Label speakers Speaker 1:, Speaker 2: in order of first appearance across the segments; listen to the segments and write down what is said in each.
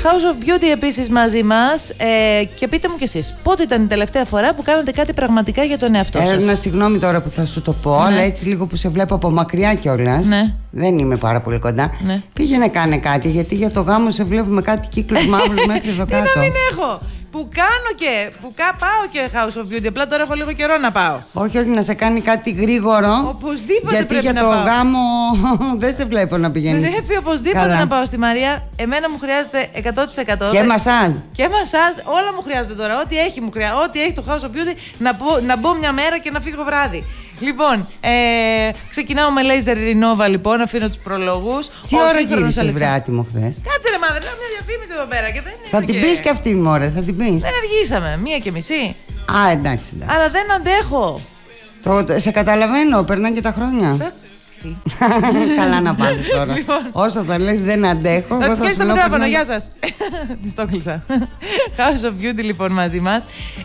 Speaker 1: House of Beauty επίσης μαζί μας. Και πείτε μου κι εσείς, πότε ήταν η τελευταία φορά που κάνατε κάτι πραγματικά για τον εαυτό σας?
Speaker 2: Ένα συγγνώμη τώρα που θα σου το πω, αλλά έτσι λίγο που σε βλέπω από μακριά κιόλας.
Speaker 1: Ναι.
Speaker 2: Δεν είμαι πάρα πολύ κοντά.
Speaker 1: Ναι.
Speaker 2: Πήγαινε κάνε κάτι, γιατί για το γάμο σε βλέπουμε κάτι κύκλους μαύρους μέχρι εδώ κάτω.
Speaker 1: Τι να μην έχω! Που κάνω και. Πάω και House of Beauty. Απλά τώρα έχω λίγο καιρό να πάω.
Speaker 2: Όχι, να σε κάνει κάτι γρήγορο.
Speaker 1: Οπωσδήποτε
Speaker 2: γιατί
Speaker 1: πρέπει
Speaker 2: για
Speaker 1: να
Speaker 2: το
Speaker 1: πάω.
Speaker 2: γάμο δεν σε βλέπω να πηγαίνεις.
Speaker 1: Πρέπει οπωσδήποτε να πάω στη Μαρία. Εμένα μου χρειάζεται 100%.
Speaker 2: Και μασάζ.
Speaker 1: Και μασάζ, όλα μου χρειάζεται τώρα. Ό,τι έχει, ό,τι έχει το House of Beauty, να μπω μια μέρα και να φύγω βράδυ. Λοιπόν, ξεκινάω με Laser Renova, λοιπόν, αφήνω τους προλογούς.
Speaker 2: Τι ώρα γύρισες βρε άτιμο χθες?
Speaker 1: Κάτσε ρε μάδερ, μια διαφήμιση εδώ πέρα και δεν είναι.
Speaker 2: Θα την πεις και αυτή μωρέ, θα την πεις.
Speaker 1: Δεν αργήσαμε, 1:30.
Speaker 2: Α, εντάξει.
Speaker 1: Αλλά δεν αντέχω.
Speaker 2: Σε καταλαβαίνω, περνάνε και τα χρόνια. Καλά να πάνε τώρα. Όσο θα λες δεν αντέχω.
Speaker 1: Θα τις το μικρόφωνο, γεια σας. Της το κλείσα. House of Beauty λοιπόν μαζί μας.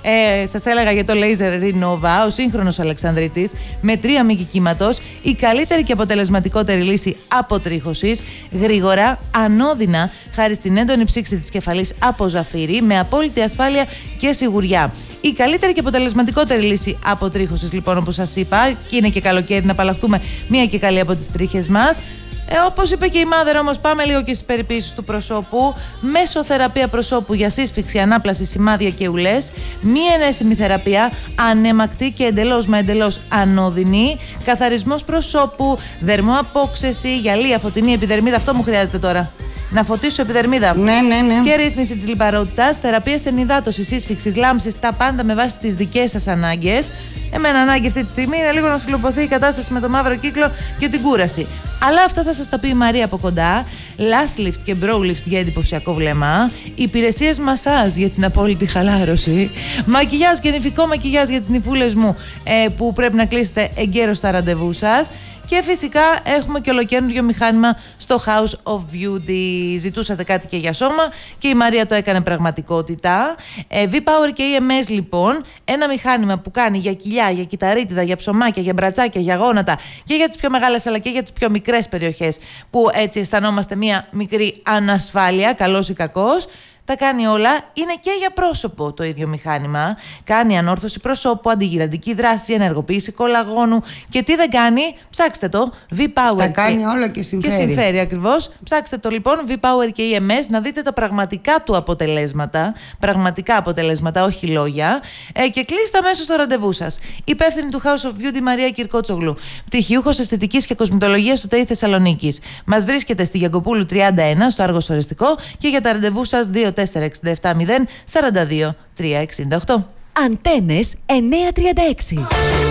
Speaker 1: Σας έλεγα για το Laser Renova, ο σύγχρονος Αλεξανδρίτης με 3 μήκη κύματος, η καλύτερη και αποτελεσματικότερη λύση αποτρίχωσης, γρήγορα, ανώδυνα, χάρη στην έντονη ψήξη της κεφαλής από ζαφύρι, με απόλυτη ασφάλεια και σιγουριά. Η καλύτερη και αποτελεσματικότερη λύση αποτρίχωσης, λοιπόν, όπως σας είπα, και είναι και καλοκαίρι να απαλλαχτούμε μία και καλή από τις τρίχες μας. Όπως είπε και η Mother, όμως, πάμε λίγο και στις περιποίησεις του προσώπου. Μέσοθεραπεία προσώπου για σύσφυξη, ανάπλαση, σημάδια και ουλές. Μία ενέσιμη θεραπεία, ανέμακτη και εντελώς ανώδυνη. Καθαρισμός προσώπου, δερμοαπόξεση, γυαλία, φωτεινή επιδερμίδα. Αυτό μου χρειάζεται τώρα. Να φωτίσω επιδερμίδα.
Speaker 2: Ναι.
Speaker 1: Και ρύθμιση της λιπαρότητας, θεραπεία ενυδάτωσης, σύσφυξης, λάμψης, τα πάντα με βάση τις δικές σας ανάγκες. Εμένα ανάγκη αυτή τη στιγμή είναι λίγο να συλλοποθεί η κατάσταση με το μαύρο κύκλο και την κούραση. Αλλά αυτά θα σας τα πει η Μαρία από κοντά. Lash lift και brow lift για εντυπωσιακό βλέμμα. Υπηρεσίες μασάζ για την απόλυτη χαλάρωση. Μακιγιάζ και νηφικό μακιγιάζ για τις νηφούλες μου που πρέπει να κλείσετε εγκαίρως στα ραντεβού σας. Και φυσικά έχουμε και ολοκαίριο μηχάνημα στο House of Beauty. Ζητούσατε κάτι και για σώμα και η Μαρία το έκανε πραγματικότητα. V-Power και EMS, λοιπόν, ένα μηχάνημα που κάνει για κοιλιά, για κυταρίτιδα, για ψωμάκια, για μπρατσάκια, για γόνατα και για τις πιο μεγάλες αλλά και για τις πιο μικρές περιοχές που έτσι αισθανόμαστε μία μικρή ανασφάλεια, καλός ή κακός. Τα κάνει όλα, είναι και για πρόσωπο το ίδιο μηχάνημα. Κάνει ανόρθωση προσώπου, αντιγυραντική δράση, ενεργοποίηση κολαγόνου. Και τι δεν κάνει, ψάξτε το. V-Power.
Speaker 2: Τα κάνει όλα και συμφέρει.
Speaker 1: Και συμφέρει ακριβώς. Ψάξτε το λοιπόν, V-Power και EMS, να δείτε τα πραγματικά του αποτελέσματα. Πραγματικά αποτελέσματα, όχι λόγια. Και κλείστε αμέσως το ραντεβού σας. Υπεύθυνη του House of Beauty, Μαρία Κυρκότσογλου. Πτυχιούχος αισθητικής και κοσμητολογίας του ΤΕΙ Θεσσαλονίκης. Μας βρίσκεται στη Γιακοπούλου 31, στο Άργος Οριστικό, και για τα ραντεβού σας 2467 0 42 368.
Speaker 3: Αντένες 936.